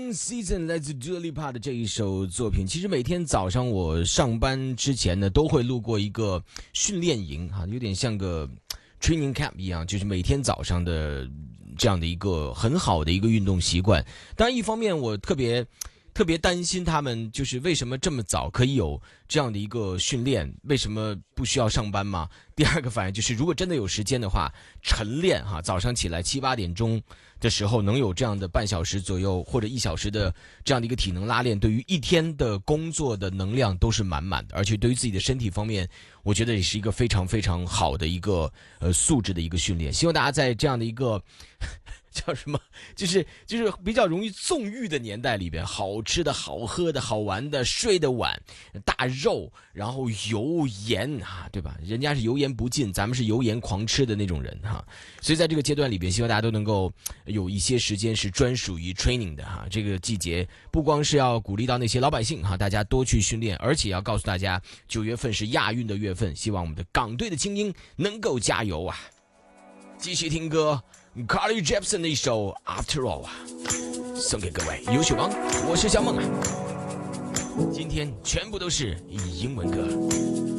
Wrong Season 来自 Dua Lipa 的这一首作品，其实每天早上我上班之前呢，都会路过一个训练营哈，有点像个 training camp 一样，就是每天早上的这样的一个很好的一个运动习惯。当然，一方面我特别担心他们，就是为什么这么早可以有这样的一个训练，为什么不需要上班嘛？第二个反应就是，如果真的有时间的话，晨练哈，早上起来7、8点钟的时候，能有这样的半小时左右或者1小时的这样的一个体能拉练，对于一天的工作的能量都是满满的，而且对于自己的身体方面，我觉得也是一个非常非常好的一个素质的一个训练。希望大家在这样的一个叫什么，就是比较容易纵欲的年代里边，好吃的好喝的好玩的，睡得晚，大肉，然后油盐啊，对吧？人家是油盐不进，咱们是油盐狂吃的那种人哈。所以在这个阶段里边，希望大家都能够有一些时间是专属于 training 的哈。这个季节不光是要鼓励到那些老百姓哈，大家多去训练，而且要告诉大家，9月份是亚运的月份，希望我们的港队的精英能够加油啊！继续听歌。Carly Jepsen 的一首 After All 啊，送给各位优秀帮，我是小梦啊，今天全部都是英文歌。